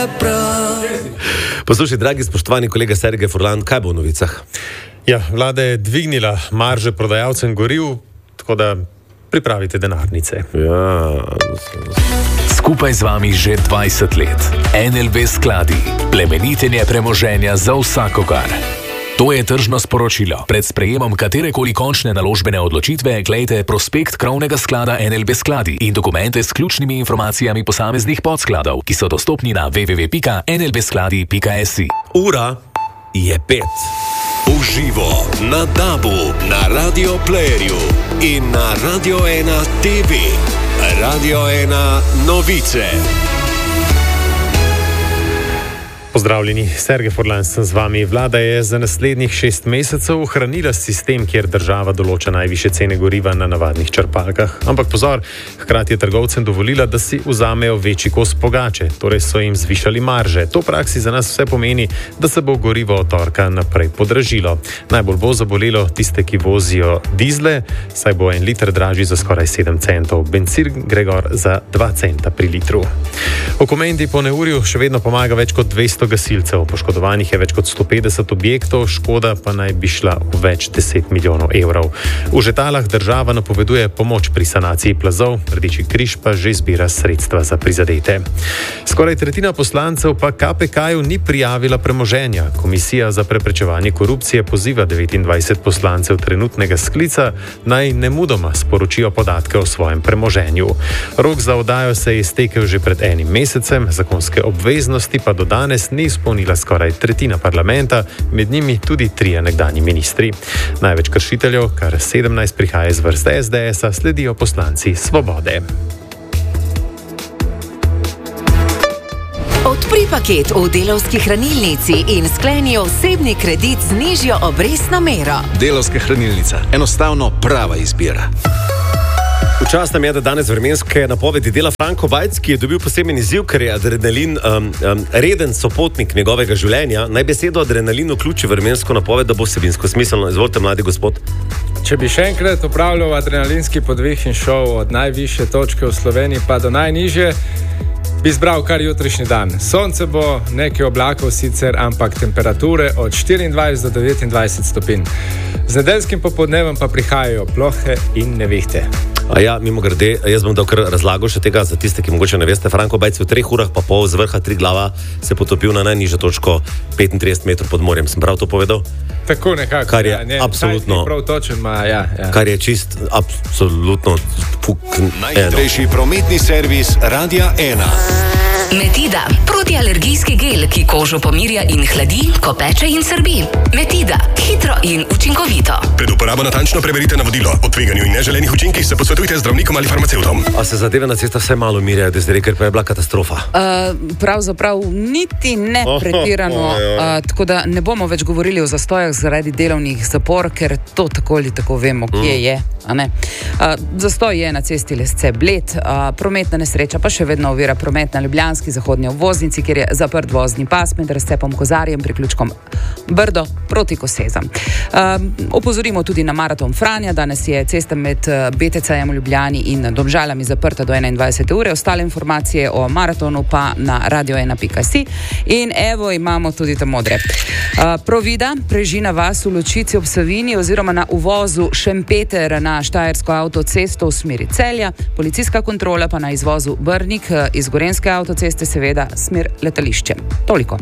Poslušaj, dragi spoštovani kolega Sergej Furlan, kaj bo v novicah? Ja, vlada je dvignila marže prodajalcem goriv, tako da pripravite denarnice. Ja. Skupaj z vami že 20 let. NLB skladi. Plemenitenje premoženja za vsakogar. To je tržno sporočilo. Pred sprejemom katerekoli končne naložbene odločitve glejte prospekt krovnega sklada NLB skladi in dokumente s ključnimi informacijami posameznih podskladov, ki so dostopni na www.nlbskladi.si. Ura je 5. Uživo na DAB-u, na Radio Playerju in na Radio 1 TV. Radio 1 novice. Pozdravljeni, Sergej Furlan sem z vami. Vlada je za naslednjih 6 mesecev ohranila sistem, kjer država določa najvišje cene goriva na navadnih črpalkah. Ampak pozor, hkrati je trgovcem dovolila, da si vzamejo večji kos pogače, torej so jim zvišali marže. To v praksi za nas vse pomeni, da se bo gorivo od torka naprej podražilo. Najbolj bo zabolelo tiste, ki vozijo dizle, saj bo 1 liter dražji za skoraj 7 centov. Bencin gre gor za 2 centa pri litru. V Komendi po neurju še vedno pomaga več kot 200 gasilcev, poškodovanih je več kot 150 objektov, škoda pa naj bi šla v več 10 milijonov evrov. V Žetalah država napoveduje pomoč pri sanaciji plazov, Rdeči križ pa že zbira sredstva za prizadete. Skoraj tretjina poslancev pa KPK-ju ni prijavila premoženja. Komisija za preprečevanje korupcije poziva 29 poslancev trenutnega sklica naj nemudoma sporočijo podatke o svojem premoženju. Rok za oddajo se je iztekel že pred 1 mesecem, zakonske obveznosti pa do danes ni izpolnila skoraj tretjina parlamenta, med njimi tudi 3 nekdanji ministri. Največ kršiteljev, kar 17 prihaja iz vrst SDS-a, sledijo poslanci Svobode. Odpri paket v Delavski hranilnici in skleni osebni kredit z nižjo obrestno mero. Delavska hranilnica. Enostavno prava izbira. V čast nam je, da danes vremenske napovedi dela Franko Bajc, ki je dobil poseben izziv, ker je adrenalin reden sopotnik njegovega življenja. Naj besedo adrenalin vključi vremensko napoved, da bo vsebinsko smiselno. Izvolite, mladi gospod. Če bi še enkrat opravljal adrenalinski podvih in šel od najvišje točke v Sloveniji pa do najnižje, bi izbral kar jutrišnji dan. Sonce bo, nekaj oblakov sicer, ampak temperature od 24 do 29 stopinj. Z nedeljskim popoldnevom pa prihajajo plohe in nevihte. A ja, mimogrede, jaz bom dal kar razlago še tega za tiste, ki mogoče ne veste. Franko Bajc v 3 urah pa pol z vrha Triglava se potopil na najnižjo točko 35 metrov pod morjem. Sem prav to povedal? Tako nekako. Kar je absolutno. Prav točen, ja. Kar je čist absolutno Najhitrejši prometni servis Radia 1. Metida, protialergijski gel, ki kožo pomirja in hladi, ko peče in srbi. Metida, hitro in učinkovito. Pred uporabo natančno preverite navodilo. O tveganju in neželenih učinkih se posvetujte z zdravnikom ali farmacevtom. A se zadeve na cestah vse malo mirjajo, da zdaj, ker pa je bila katastrofa? Pravzaprav niti ne pretirano, tako da ne bomo več govorili o zastojah zaradi delovnih zapor, ker to tako ali tako vemo, kje je. Zastoj je na cesti Lesce-Bled, prometna nesreča pa še vedno ovira promet na ljubljanski zahodni obvoznici, kjer je zaprt vozni pas med razcepom Kozarjem priključkom Brdo proti Kosezam. Opozorimo tudi na maraton Franja. Danes je cesta med BTC-jem v Ljubljani in Domžalami zaprta do 21. ure. Ostale informacije o maratonu pa na radio1.si. In evo imamo tudi te modre. Provida, Prežina vas v Ločici ob Savinji oziroma na uvozu Šempeter na Štajersko avtocesto v smeri Celja, policijska kontrola pa na izvozu Brnik iz Gorenjske avtoceste, seveda smer letališče. Toliko.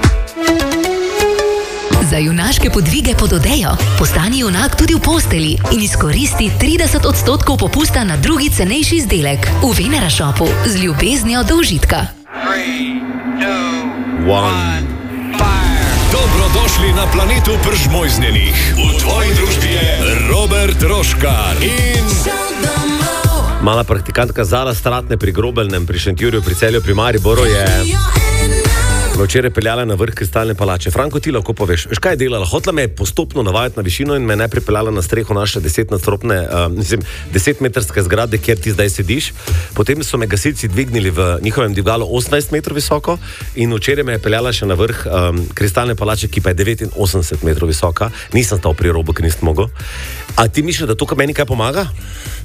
Za junaške podvige pod odejo postani junak tudi v posteli in izkoristi 30% popusta na drugi cenejši izdelek v Venera Shopu z ljubeznijo do užitka. 3, 2, 1, fire! Dobrodošli na planetu Pržmojznenih. V tvoji družbi je Robert Roškar in... Mala praktikantka Zala Stratne pri Grobelnem, pri Šentjurju, pri Celju, pri Mariboru je včeraj peljala na vrh Kristalne palače. Franko, ti lahko poveš, veš kaj je delala? Hotla me je postopno navajati na višino in me ne pripeljala na streho naše 10-metrske zgrade, kjer ti zdaj sediš. Potem so me gasilci dvignili v njihovem dvigalu 18 metrov visoko in včeraj me je peljala še na vrh Kristalne palače, ki pa je 89 metrov visoka. Nisem stal pri robu, ker nisem mogel. A ti misliš, da to meni kaj pomaga?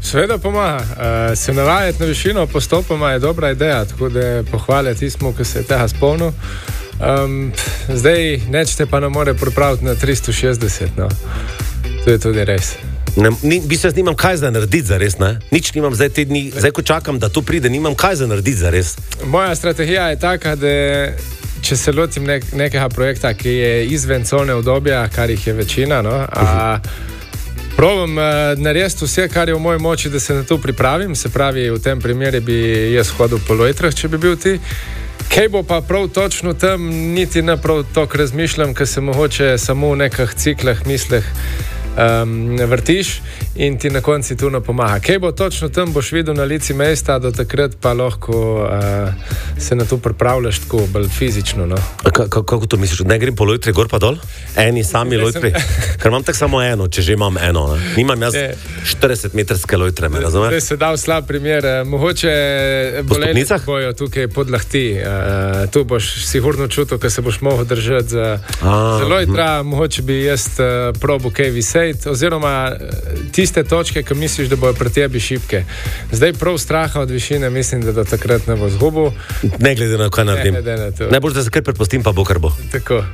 Seveda pomaga. Se navajati na višino postopoma je dobra ideja, tako da pohvalja tistmu, ki se je tega spomnil. Zdaj nečete pa nam more pripraviti na 360, no. To je tudi res. Jaz nimam kaj za narediti za res, ne? Nič nimam zdaj te dni, zdaj ko čakam, da to pride, nimam kaj za narediti za res. Moja strategija je taka, da če se lotim nekega projekta, ki je izven cone obdobja, kar jih je večina, no, probam narediti vse, kar je v moji moči, da se na to pripravim, se pravi, v tem primeru bi jaz hodil po lojtrah, če bi bil ti. Kaj bo pa prav točno tam, niti ne prav toliko razmišljam, ker se mogoče samo v nekih ciklah, misleh vrtiš in ti na konci tu ne pomaga. Kaj bo točno tam, boš videl na lici mesta, do takrat pa lahko se na to pripravljaš tako bolj fizično. No. Kako to misliš? Ne grem po lojtri gor pa dol? Eni sami lojtri? Ker imam tako samo eno, če že imam eno. Ne? Nimam jaz 40-metrske lojtre, me razumeš? Zdaj se dal slab primer. Mogoče boleli bojo tukaj podlahti. Tu boš sigurno čutil, ker se boš mogel držati za lojtra. Mogoče bi jaz probo kaj viseti, oziroma tiste točke, ki misliš, da bojo pri tebi šibke. Zdaj prav straha od višine mislim, da do takrat ne bo zgubil. Ne glede na kaj naredim. Najbolj, da se kar prepustim, pa bo kar bo. Tako.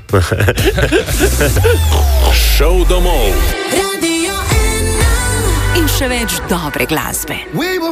Šel domov. In še več dobre glasbe.